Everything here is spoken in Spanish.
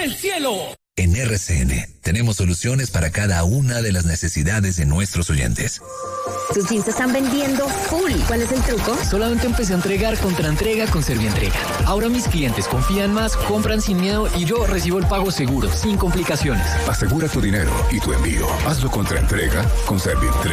del cielo. En RCN tenemos soluciones para cada una de las necesidades de nuestros oyentes. Tus jeans se están vendiendo full. ¿Cuál es el truco? Solamente empecé a entregar Contraentrega con Servientrega. Ahora mis clientes confían más, compran sin miedo y yo recibo el pago seguro, sin complicaciones. Asegura tu dinero y tu envío. Hazlo Contraentrega con Servientrega.